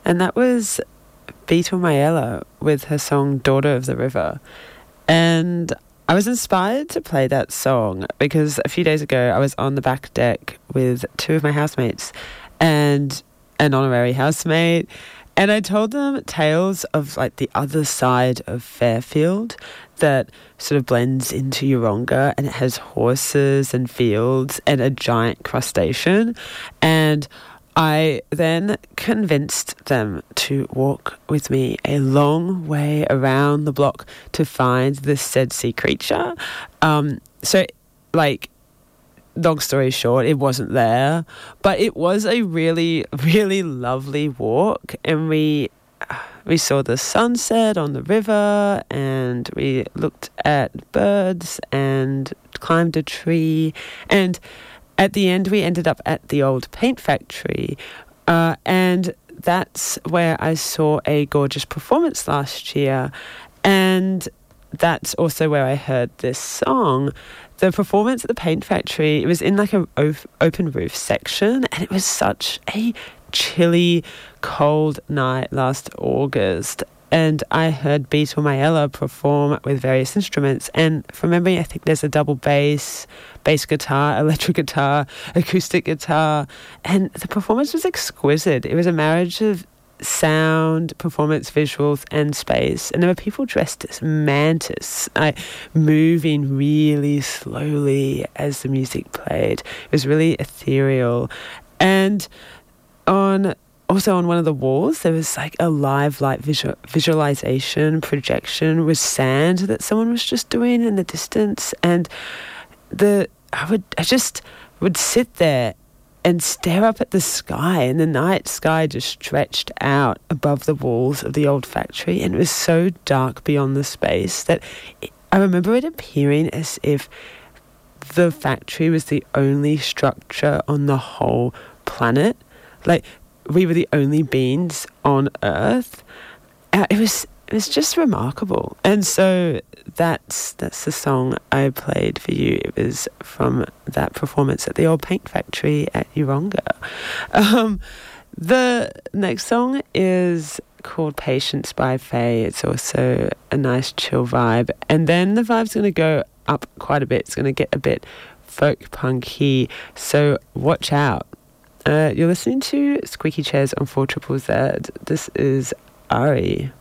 And that was Beetle Mayella with her song Daughter of the River. And I was inspired to play that song because a few days ago I was on the back deck with two of my housemates and an honorary housemate, and I told them tales of like the other side of Fairfield that sort of blends into Yeronga, and it has horses and fields and a giant crustacean. And I then convinced them to walk with me a long way around the block to find this said sea creature. So, like, long story short, it wasn't there, but it was a really, really lovely walk, and we saw the sunset on the river, and we looked at birds and climbed a tree, and at the end, we ended up at the old paint factory, and that's where I saw a gorgeous performance last year, and that's also where I heard this song. The performance at the paint factory, it was in like an open roof section, and it was such a chilly, cold night last August. And I heard Beetle Mayella perform with various instruments. And from memory, I think there's a double bass guitar, electric guitar, acoustic guitar. And the performance was exquisite. It was a marriage of sound, performance, visuals, and space. And there were people dressed as mantis, moving really slowly as the music played. It was really ethereal. And also on one of the walls, there was like a live light visualization projection with sand that someone was just doing in the distance. And I just would sit there and stare up at the sky, and the night sky just stretched out above the walls of the old factory, and it was so dark beyond the space that I remember it appearing as if the factory was the only structure on the whole planet. Like, we were the only beings on Earth. It was just remarkable. And so that's the song I played for you. It was from that performance at the old paint factory at Yeronga. The next song is called Patience by Faye. It's also a nice chill vibe. And then the vibe's going to go up quite a bit. It's going to get a bit folk punky. So watch out. You're listening to Squeaky Chairs on 4ZZZ. This is Ari.